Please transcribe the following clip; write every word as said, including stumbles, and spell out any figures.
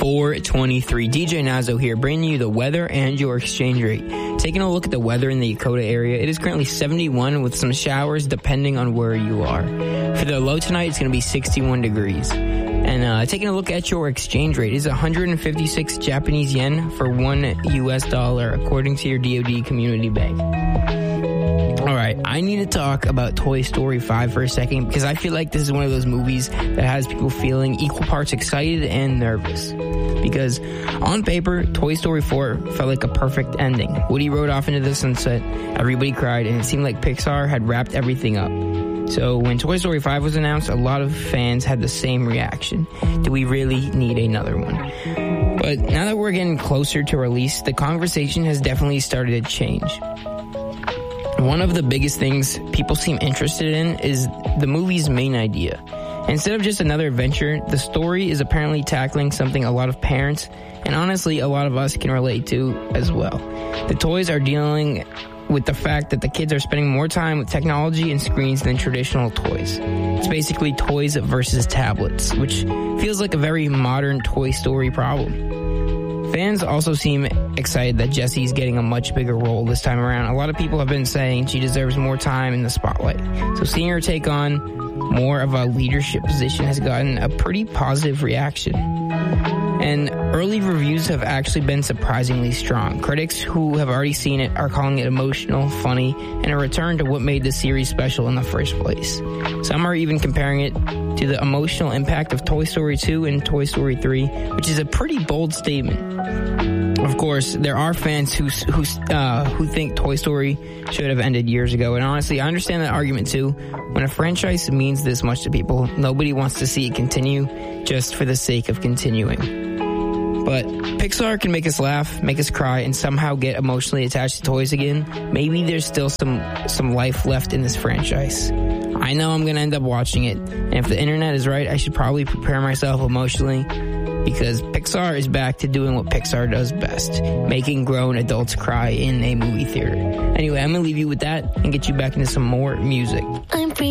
four twenty-three. D J Nazo here, bringing you the weather and your exchange rate. Taking a look at the weather in the Dakota area, it is currently seventy-one with some showers depending on where you are. For the low tonight, it's going to be sixty-one degrees. And uh, taking a look at your exchange rate, it is one hundred fifty-six Japanese yen for one U S dollar, according to your D O D Community Bank. All right, I need to talk about Toy Story five for a second because I feel like this is one of those movies that has people feeling equal parts excited and nervous. Because on paper, Toy Story four felt like a perfect ending. Woody rode off into the sunset, everybody cried, and it seemed like Pixar had wrapped everything up. So when Toy Story five was announced, a lot of fans had the same reaction. Do we really need another one? But now that we're getting closer to release, the conversation has definitely started to change. One of the biggest things people seem interested in is the movie's main idea. Instead of just another adventure, the story is apparently tackling something a lot of parents, and honestly a lot of us can relate to as well. The toys are dealing with the fact that the kids are spending more time with technology and screens than traditional toys. It's basically toys versus tablets, which feels like a very modern Toy Story problem. Fans also seem excited that Jessie's getting a much bigger role this time around. A lot of people have been saying she deserves more time in the spotlight. So seeing her take on more of a leadership position has gotten a pretty positive reaction. And early reviews have actually been surprisingly strong. Critics who have already seen it are calling it emotional, funny, and a return to what made the series special in the first place. Some are even comparing it to the emotional impact of Toy Story two and Toy Story three, which is a pretty bold statement. Of course, there are fans who who uh, who think Toy Story should have ended years ago, and honestly, I understand that argument too. When a franchise means this much to people, nobody wants to see it continue just for the sake of continuing. But Pixar can make us laugh, make us cry, and somehow get emotionally attached to toys again. Maybe there's still some some life left in this franchise. I know I'm going to end up watching it, and if the internet is right, I should probably prepare myself emotionally, because Pixar is back to doing what Pixar does best, making grown adults cry in a movie theater. Anyway, I'm going to leave you with that and get you back into some more music. I'm free.